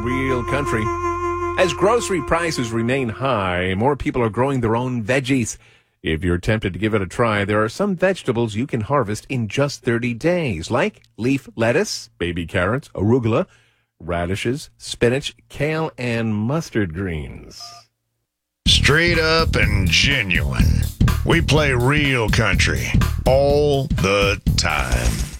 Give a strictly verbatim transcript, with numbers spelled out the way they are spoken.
Real Country. As grocery prices remain high, more people are growing their own veggies. If you're tempted to give it a try, there are some vegetables you can harvest in just thirty days, like leaf lettuce, baby carrots, arugula, radishes, spinach, kale, and mustard greens. Straight up and genuine. We play real country all the time.